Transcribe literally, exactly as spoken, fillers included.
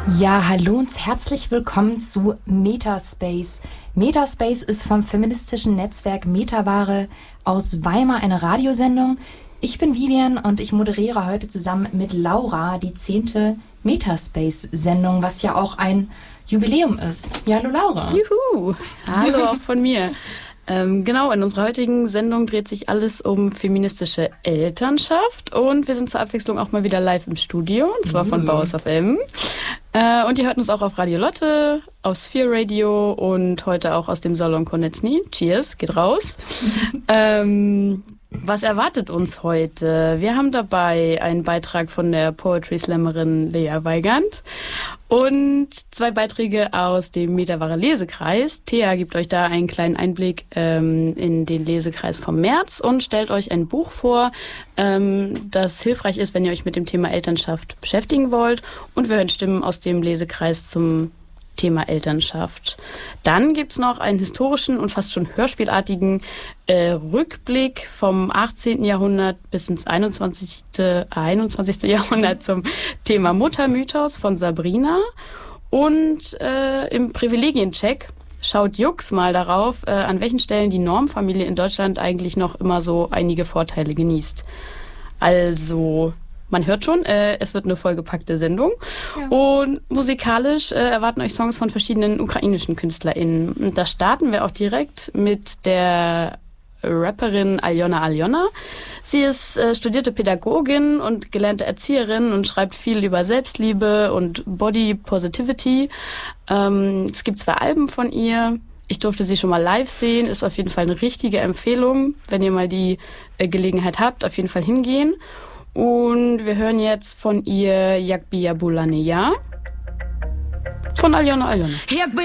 Ja, hallo und herzlich willkommen zu Metaspace. Metaspace ist vom feministischen Netzwerk Metaware aus Weimar eine Radiosendung. Ich bin Vivian und ich moderiere heute zusammen mit Laura die zehnte Metaspace-Sendung, was ja auch ein Jubiläum ist. Ja, hallo Laura. Juhu, hallo auch von mir. Ähm, genau, in unserer heutigen Sendung dreht sich alles um feministische Elternschaft und wir sind zur Abwechslung auch mal wieder live im Studio, und zwar von Bauhaus F M. Äh, und ihr hört uns auch auf Radio Lotte, auf Sphere Radio und heute auch aus dem Salon Konecny. Cheers, geht raus. ähm, was erwartet uns heute? Wir haben dabei einen Beitrag von der Poetry Slammerin Lea Weigand und zwei Beiträge aus dem Metaware Lesekreis. Thea gibt euch da einen kleinen Einblick ähm, in den Lesekreis vom März und stellt euch ein Buch vor, ähm, das hilfreich ist, wenn ihr euch mit dem Thema Elternschaft beschäftigen wollt. Und wir hören Stimmen aus dem Lesekreis zum Thema Elternschaft. Dann gibt's noch einen historischen und fast schon hörspielartigen äh, Rückblick vom achtzehnten Jahrhundert bis ins einundzwanzigste Jahrhundert zum Thema Muttermythos von Sabrina. Und äh, im Privilegiencheck schaut Jux mal darauf, äh, an welchen Stellen die Normfamilie in Deutschland eigentlich noch immer so einige Vorteile genießt. Also, man hört schon, äh, es wird eine vollgepackte Sendung. Ja. Und musikalisch äh, erwarten euch Songs von verschiedenen ukrainischen KünstlerInnen. Und da starten wir auch direkt mit der Rapperin Aljona Aljona. Sie ist äh, studierte Pädagogin und gelernte Erzieherin und schreibt viel über Selbstliebe und Body Positivity. Ähm, es gibt zwei Alben von ihr. Ich durfte sie schon mal live sehen. Ist auf jeden Fall eine richtige Empfehlung. Wenn ihr mal die äh, Gelegenheit habt, auf jeden Fall hingehen. Und wir hören jetzt von ihr Yakbi Yabulaneya von Aljona Aljona.